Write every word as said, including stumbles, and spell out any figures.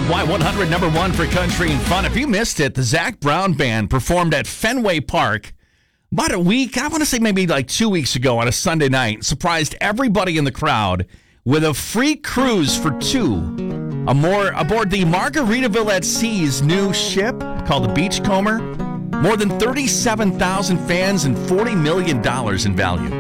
Y one hundred, number one for country and fun. If you missed it, the Zac Brown Band performed at Fenway Park about a week, I want to say maybe like two weeks ago on a Sunday night. Surprised everybody in the crowd with a free cruise for two a more, aboard the Margaritaville at Sea's new ship called the Beachcomber. More than thirty-seven thousand fans and forty million dollars in value.